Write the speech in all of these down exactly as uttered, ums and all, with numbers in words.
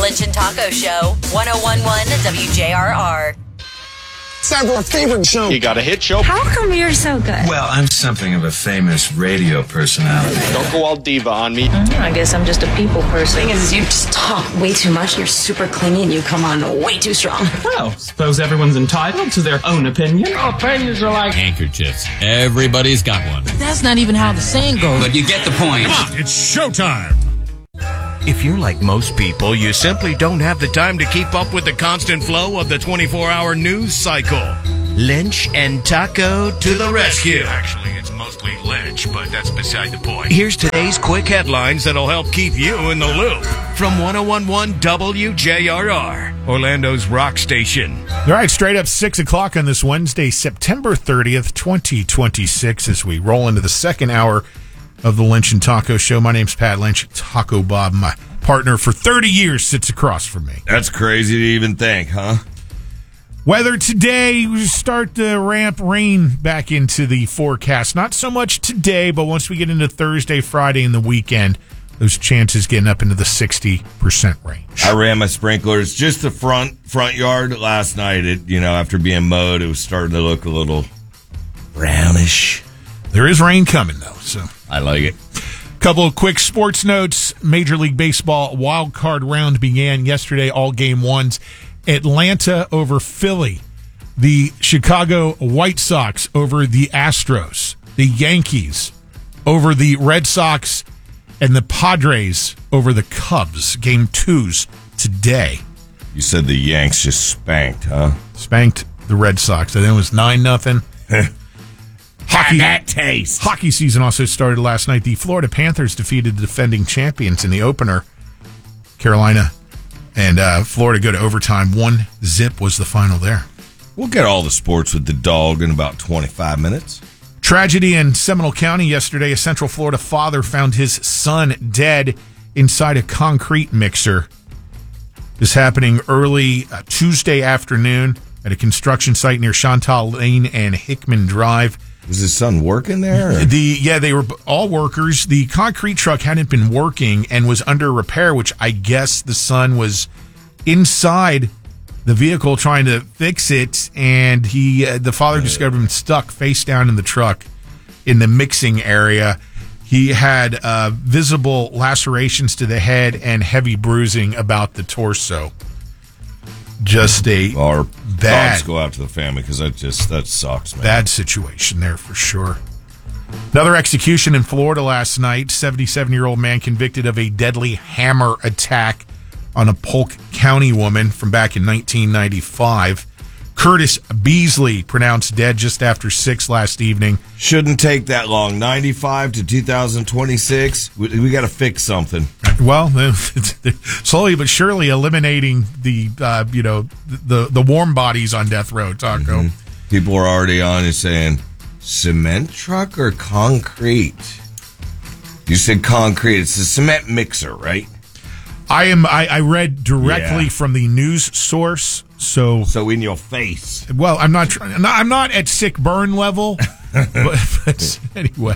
Lynch and Taco Show, one oh one point one W J R R. It's our favorite show. You got a hit show? How come you're so good? Well, I'm something of a famous radio personality. Don't go all diva on me. Mm-hmm. I guess I'm just a people person. The thing is, you just talk way too much. You're super clingy and you come on way too strong. Well, suppose everyone's entitled to their own opinion. Opinions are like handkerchiefs. Everybody's got one. That's not even how the saying goes. But you get the point. Come on, it's showtime. If you're like most people, you simply don't have the time to keep up with the constant flow of the twenty-four hour news cycle. Lynch and Taco to the rescue. Actually, it's mostly Lynch, but that's beside the point. Here's today's quick headlines that'll help keep you in the loop. From one oh one point one W J R R, Orlando's rock station. All right, straight up six o'clock on this Wednesday, September thirtieth, twenty twenty-six, as we roll into the second hour of the Lynch and Taco Show. My name's Pat Lynch. Taco Bob, my partner for thirty years, sits across from me. That's crazy to even think, huh? Weather today, we start to ramp rain back into the forecast. Not so much today, but once we get into Thursday, Friday, and the weekend, those chances getting up into the sixty percent range. I ran my sprinklers just the front front yard last night. It, you know, after being mowed, it was starting to look a little brownish. There is rain coming, though, so I like it. Couple of quick sports notes. Major League Baseball wild card round began yesterday, all game ones. Atlanta over Philly. The Chicago White Sox over the Astros. The Yankees over the Red Sox. And the Padres over the Cubs. Game twos today. You said the Yanks just spanked, huh? Spanked the Red Sox. I think it was nine nothing. Hockey, that taste. Hockey season also started last night. The Florida Panthers defeated the defending champions in the opener. Carolina and uh, Florida go to overtime. One zip was the final there. We'll get all the sports with the dog in about twenty-five minutes. Tragedy in Seminole County yesterday. A Central Florida father found his son dead inside a concrete mixer. This happening early uh, Tuesday afternoon at a construction site near Chantal Lane and Hickman Drive. Was his son working there? Or? The yeah, they were all workers. The concrete truck hadn't been working and was under repair, which I guess the son was inside the vehicle trying to fix it, and he uh, the father discovered him stuck face down in the truck in the mixing area. He had uh, visible lacerations to the head and heavy bruising about the torso. Just a Our bad thoughts go out to the family because that just that sucks, man. Bad situation there for sure. Another execution in Florida last night. seventy-seven-year-old man convicted of a deadly hammer attack on a Polk County woman from back in nineteen ninety-five. Curtis Beasley pronounced dead just after six last evening. Shouldn't take that long. ninety-five to two thousand twenty-six. We, we got to fix something. Well, slowly but surely eliminating the uh, you know the the warm bodies on death row. Taco. Mm-hmm. People are already on it saying cement truck or concrete. You said concrete. It's a cement mixer, right? I am. I, I read directly Yeah. from the news source. So, so in your face. Well, I'm not. Try, I'm not at sick burn level, but, but anyway.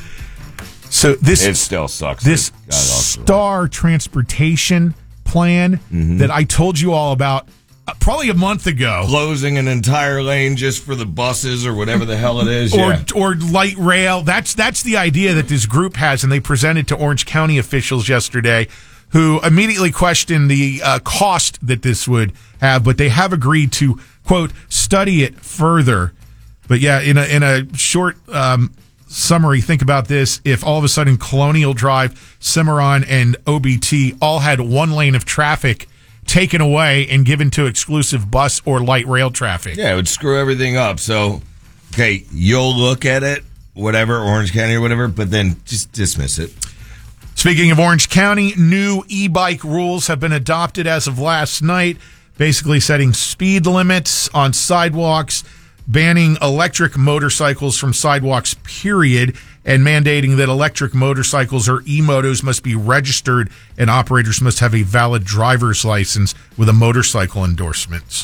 So this it still sucks. This Star Transportation plan mm-hmm. that I told you all about uh, probably a month ago, closing an entire lane just for the buses or whatever the hell it is, or yeah. or light rail. That's that's the idea that this group has, and they presented to Orange County officials yesterday, who immediately questioned the uh, cost that this would have, but they have agreed to, quote, study it further. But yeah, in a in a short um, summary, think about this. If all of a sudden Colonial Drive, Cimarron, and O B T all had one lane of traffic taken away and given to exclusive bus or light rail traffic. Yeah, it would screw everything up. So, okay, you'll look at it, whatever, Orange County or whatever, but then just dismiss it. Speaking of Orange County, new e-bike rules have been adopted as of last night, basically setting speed limits on sidewalks, banning electric motorcycles from sidewalks, period, and mandating that electric motorcycles or e-motos must be registered and operators must have a valid driver's license with a motorcycle endorsement.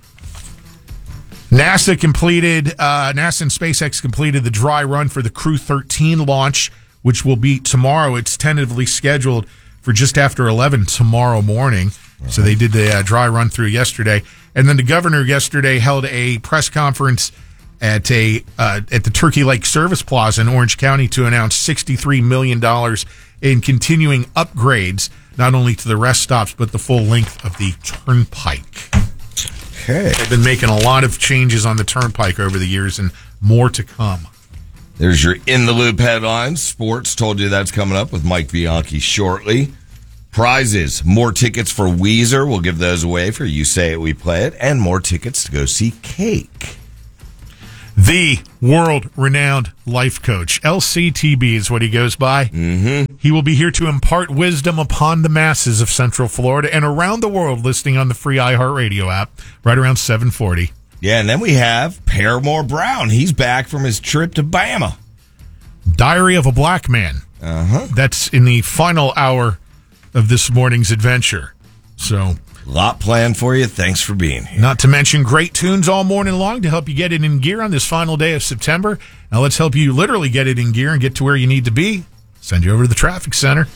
NASA completed, uh, NASA and SpaceX completed the dry run for the Crew thirteen launch, which will be tomorrow. It's tentatively scheduled for just after eleven tomorrow morning. So they did the uh, dry run through yesterday. And then the governor yesterday held a press conference at a uh, at the Turkey Lake Service Plaza in Orange County to announce sixty-three million dollars in continuing upgrades, not only to the rest stops, but the full length of the turnpike. Okay. They've been making a lot of changes on the turnpike over the years and more to come. There's your In the Loop headlines. Sports told you that's coming up with Mike Bianchi shortly. Prizes, more tickets for Weezer. We'll give those away for You Say It, We Play It. And more tickets to go see Cake. The world-renowned life coach, L C T B is what he goes by. Mm-hmm. He will be here to impart wisdom upon the masses of Central Florida and around the world, listening on the free iHeartRadio app right around seven forty. Yeah, and then we have Paramore Brown. He's back from his trip to Bama. Diary of a Black Man. Uh-huh. That's in the final hour of this morning's adventure. So, a lot planned for you. Thanks for being here. Not to mention great tunes all morning long to help you get it in gear on this final day of September. Now let's help you literally get it in gear and get to where you need to be. Send you over to the traffic center.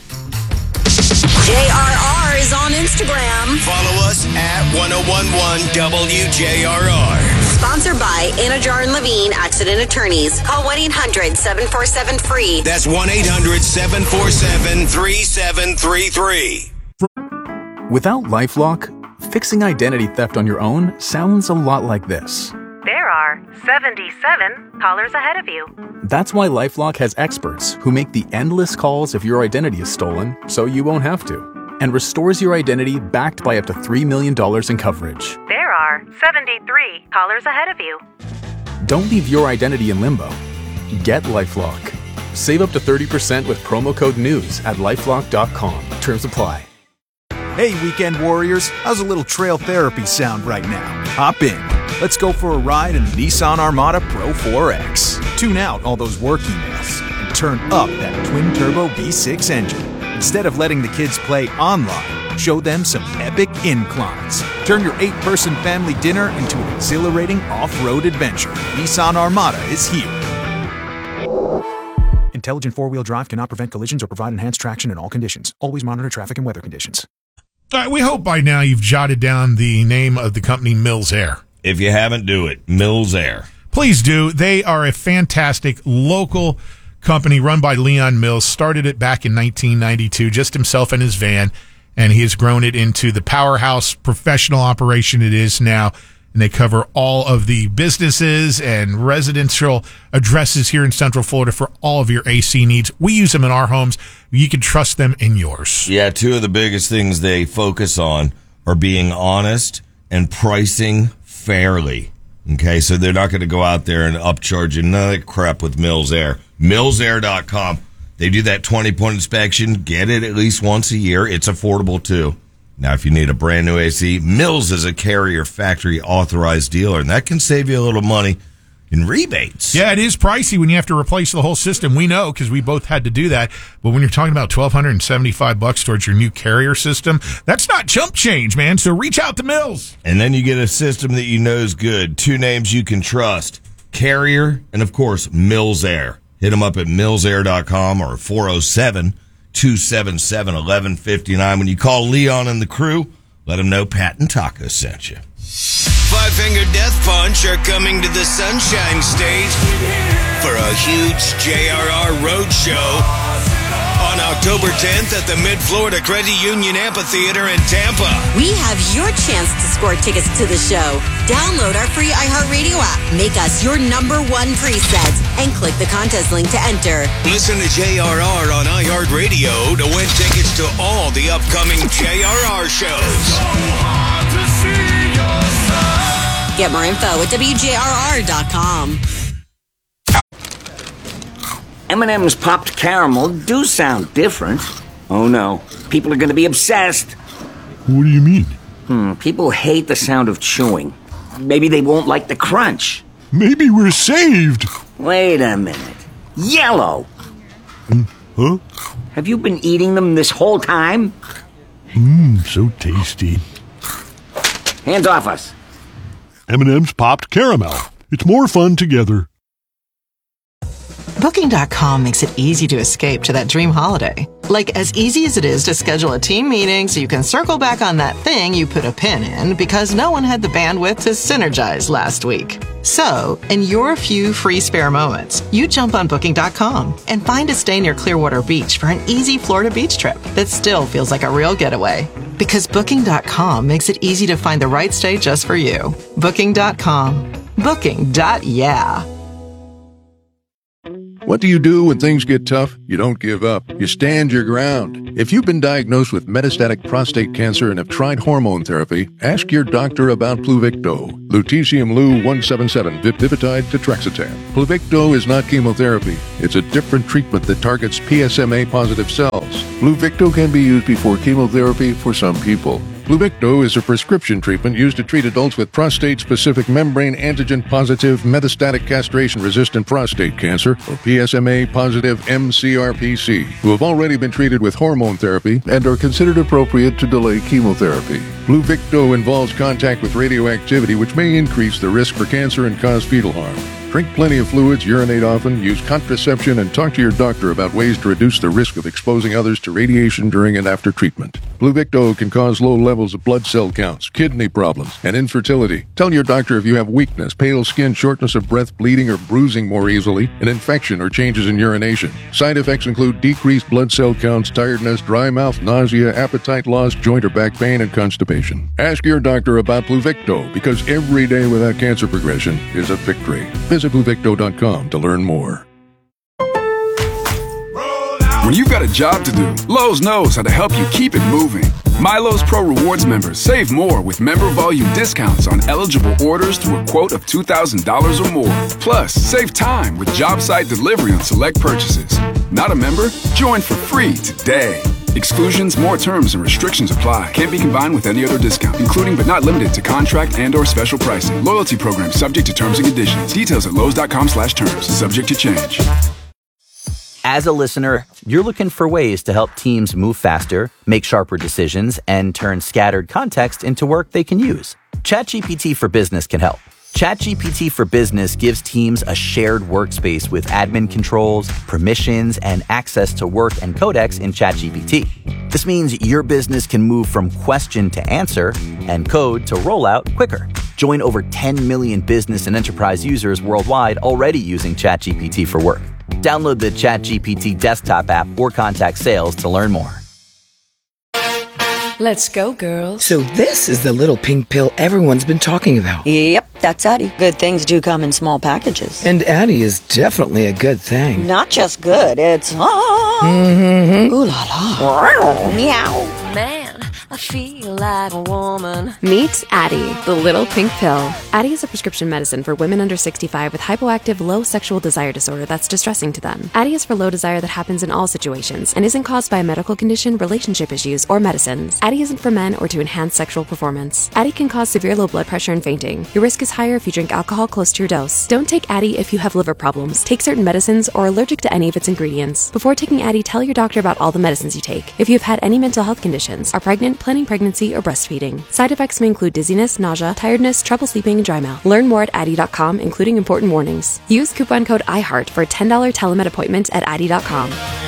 J R R is on Instagram. Follow us at ten eleven W J R R. Sponsored by Anajar and Levine Accident Attorneys. Call one eight hundred seven four seven free. That's one eight hundred seven four seven three seven three three. Without LifeLock, fixing identity theft on your own sounds a lot like this. There are seventy-seven callers ahead of you. That's why LifeLock has experts who make the endless calls if your identity is stolen, so you won't have to, and restores your identity backed by up to three million dollars in coverage. There are seventy-three callers ahead of you. Don't leave your identity in limbo. Get LifeLock. Save up to thirty percent with promo code NEWS at lifelock dot com. Terms apply. Hey, weekend warriors, how's a little trail therapy sound right now? Hop in. Let's go for a ride in the Nissan Armada Pro four X. Tune out all those work emails and turn up that twin-turbo V six engine. Instead of letting the kids play online, show them some epic inclines. Turn your eight-person family dinner into an exhilarating off-road adventure. Nissan Armada is here. Intelligent four-wheel drive cannot prevent collisions or provide enhanced traction in all conditions. Always monitor traffic and weather conditions. All right, we hope by now you've jotted down the name of the company Mills Air. If you haven't, do it. Mills Air. Please do. They are a fantastic local company run by Leon Mills. Started it back in nineteen ninety-two, just himself and his van, and he has grown it into the powerhouse professional operation it is now. And they cover all of the businesses and residential addresses here in Central Florida for all of your A C needs. We use them in our homes. You can trust them in yours. Yeah, two of the biggest things they focus on are being honest and pricing fairly. Okay, so they're not going to go out there and upcharge you none of that crap with Mills Air. mills air dot com. They do that twenty-point inspection. Get it at least once a year. It's affordable, too. Now, if you need a brand new A C, Mills is a Carrier factory authorized dealer, and that can save you a little money in rebates. Yeah, it is pricey when you have to replace the whole system. We know because we both had to do that. But when you're talking about twelve seventy-five bucks towards your new Carrier system, that's not chump change, man. So reach out to Mills. And then you get a system that you know is good. Two names you can trust, Carrier and, of course, Mills Air. Hit them up at mills air dot com or four oh seven, two seven seven, one one five nine. When you call Leon and the crew, let them know Pat and Taco sent you. Five Finger Death Punch are coming to the Sunshine State for a huge J R R road show on October tenth at the Mid-Florida Credit Union Amphitheater in Tampa. We have your chance to score tickets to the show. Download our free iHeartRadio app, make us your number one preset, and click the contest link to enter. Listen to J R R on iHeartRadio to win tickets to all the upcoming J R R shows. Get more info at W J R R dot com. M and M's popped caramel do sound different. Oh no, people are going to be obsessed. What do you mean? Hmm, people hate the sound of chewing. Maybe they won't like the crunch. Maybe we're saved. Wait a minute. Yellow. Mm, huh? Have you been eating them this whole time? Mmm, so tasty. Hands off us. M and M's popped caramel. It's more fun together. Booking dot com makes it easy to escape to that dream holiday. Like as easy as it is to schedule a team meeting so you can circle back on that thing you put a pin in because no one had the bandwidth to synergize last week. So, in your few free spare moments, you jump on Booking dot com and find a stay near Clearwater Beach for an easy Florida beach trip that still feels like a real getaway. Because Booking dot com makes it easy to find the right stay just for you. Booking dot com. Booking. Yeah. What do you do when things get tough? You don't give up. You stand your ground. If you've been diagnosed with metastatic prostate cancer and have tried hormone therapy, ask your doctor about Pluvicto. Lutetium Lu one seventy-seven, Vipitide Tetraxetan. Pluvicto is not chemotherapy. It's a different treatment that targets P S M A-positive cells. Pluvicto can be used before chemotherapy for some people. Pluvicto is a prescription treatment used to treat adults with prostate-specific membrane antigen-positive metastatic castration-resistant prostate cancer, or P S M A-positive M C R P C, who have already been treated with hormone therapy and are considered appropriate to delay chemotherapy. Pluvicto involves contact with radioactivity, which may increase the risk for cancer and cause fetal harm. Drink plenty of fluids, urinate often, use contraception, and talk to your doctor about ways to reduce the risk of exposing others to radiation during and after treatment. Pluvicto can cause low levels of blood cell counts, kidney problems, and infertility. Tell your doctor if you have weakness, pale skin, shortness of breath, bleeding or bruising more easily, an infection or changes in urination. Side effects include decreased blood cell counts, tiredness, dry mouth, nausea, appetite loss, joint or back pain, and constipation. Ask your doctor about Pluvicto, because every day without cancer progression is a victory. Visit Pluvicto dot com to learn more. When you've got a job to do, Lowe's knows how to help you keep it moving. MyLowe's Pro Rewards members save more with member volume discounts on eligible orders through a quote of two thousand dollars or more. Plus, save time with job site delivery on select purchases. Not a member? Join for free today. Exclusions, more terms, and restrictions apply. Can't be combined with any other discount, including but not limited to contract and or special pricing. Loyalty program subject to terms and conditions. Details at Lowe's dot com slash terms. Subject to change. As a listener, you're looking for ways to help teams move faster, make sharper decisions, and turn scattered context into work they can use. ChatGPT for Business can help. ChatGPT for Business gives teams a shared workspace with admin controls, permissions, and access to work and codecs in ChatGPT. This means your business can move from question to answer and code to rollout quicker. Join over ten million business and enterprise users worldwide already using ChatGPT for work. Download the ChatGPT desktop app or contact sales to learn more. Let's go, girls. So this is the little pink pill everyone's been talking about. Yep, that's Addie. Good things do come in small packages. And Addie is definitely a good thing. Not just good, it's... Ah, mm-hmm. Ooh la la. Meow. Man, I feel like a woman. Meet Addie, the little pink pill. Addie is a prescription medicine for women under sixty-five with hypoactive low sexual desire disorder that's distressing to them. Addie is for low desire that happens in all situations and isn't caused by a medical condition, relationship issues, or medicines. Addie isn't for men or to enhance sexual performance. Addie can cause severe low blood pressure and fainting. Your risk is higher if you drink alcohol close to your dose. Don't take Addie if you have liver problems, take certain medicines, or are allergic to any of its ingredients. Before taking Addie, tell your doctor about all the medicines you take. If you've had any mental health conditions, are pregnant, planning pregnancy, or breastfeeding. Side effects may include dizziness, nausea, tiredness, trouble sleeping, and dry mouth. Learn more at Addie dot com, including important warnings. Use coupon code iHeart for a ten dollars telemed appointment at Addie dot com.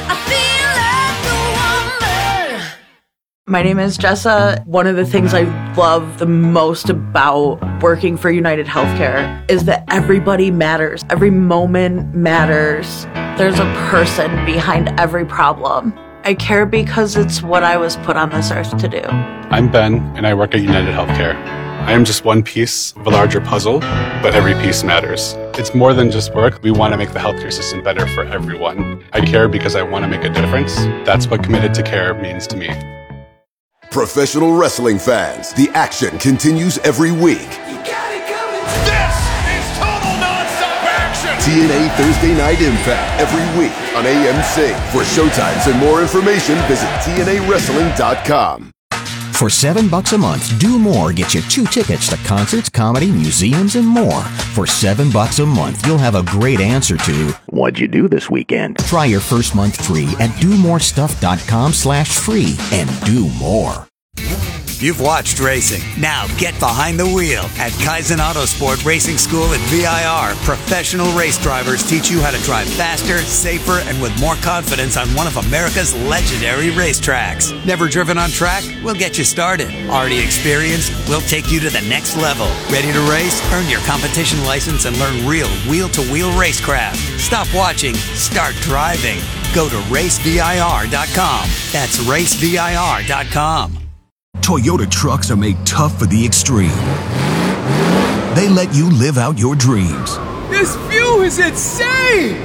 My name is Jessa. One of the things I love the most about working for United Healthcare is that everybody matters. Every moment matters. There's a person behind every problem. I care because it's what I was put on this earth to do. I'm Ben, and I work at United Healthcare. I am just one piece of a larger puzzle, but every piece matters. It's more than just work. We want to make the healthcare system better for everyone. I care because I want to make a difference. That's what Committed to Care means to me. Professional wrestling fans, the action continues every week. You got it coming. This is total nonstop action. T N A Thursday Night Impact every week on A M C. For showtimes and more information, visit T N A wrestling dot com. For seven bucks a month, Do More gets you two tickets to concerts, comedy, museums, and more. For seven bucks a month, you'll have a great answer to what'd you do this weekend? Try your first month free at do more stuff dot com slash free and do more. You've watched racing. Now get behind the wheel. At Kaizen Autosport Racing School at V I R, professional race drivers teach you how to drive faster, safer, and with more confidence on one of America's legendary racetracks. Never driven on track? We'll get you started. Already experienced? We'll take you to the next level. Ready to race? Earn your competition license and learn real wheel-to-wheel racecraft. Stop watching. Start driving. Go to race V I R dot com. That's race V I R dot com. Toyota trucks are made tough for the extreme. They let you live out your dreams. This view is insane!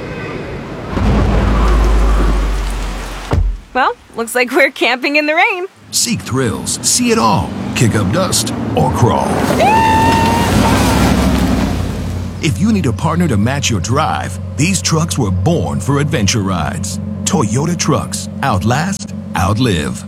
Well, looks like we're camping in the rain. Seek thrills, see it all, kick up dust, or crawl. If you need a partner to match your drive, these trucks were born for adventure rides. Toyota trucks. Outlast, outlive.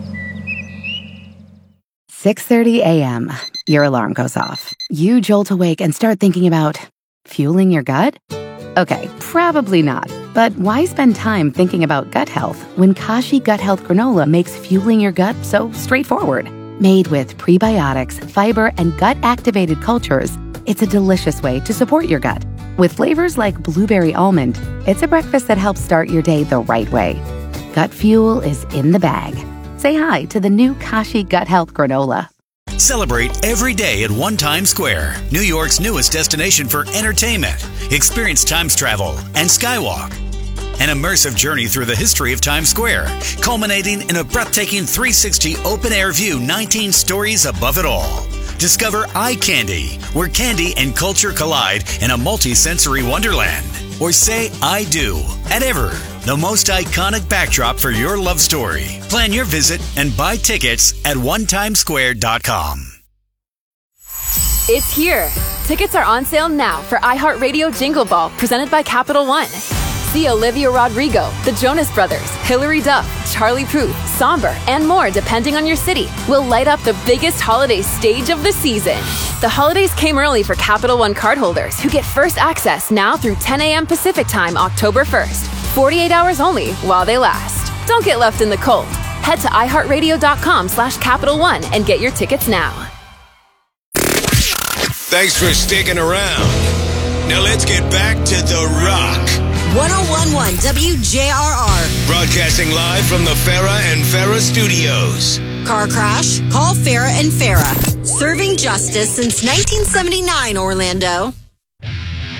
six thirty a.m. Your alarm goes off. You jolt awake and start thinking about fueling your gut? Okay, probably not. But why spend time thinking about gut health when Kashi Gut Health Granola makes fueling your gut so straightforward? Made with prebiotics, fiber, and gut-activated cultures, it's a delicious way to support your gut. With flavors like blueberry almond, it's a breakfast that helps start your day the right way. Gut fuel is in the bag. Say hi to the new Kashi Gut Health Granola. Celebrate every day at One Times Square, New York's newest destination for entertainment. Experience Times travel and Skywalk. An immersive journey through the history of Times Square, culminating in a breathtaking three sixty open-air view nineteen stories above it all. Discover Eye Candy, where candy and culture collide in a multi-sensory wonderland. Or say I do at Ever, the most iconic backdrop for your love story. Plan your visit and buy tickets at one times square dot com. It's here. Tickets are on sale now for iHeartRadio Jingle Ball, presented by Capital One. See Olivia Rodrigo, the Jonas Brothers, Hilary Duff, Charlie Puth, Somber, and more depending on your city will light up the biggest holiday stage of the season. The holidays came early for Capital One cardholders who get first access now through ten a.m. Pacific Time, October first. forty-eight hours only while they last. Don't get left in the cold. Head to iHeartRadio.com slash Capital One and get your tickets now. Thanks for sticking around. Now let's get back to The Rock. ten eleven W J R R. Broadcasting live from the Farah and Farah studios. Car crash? Call Farah and Farah. Serving justice since nineteen seventy-nine, Orlando.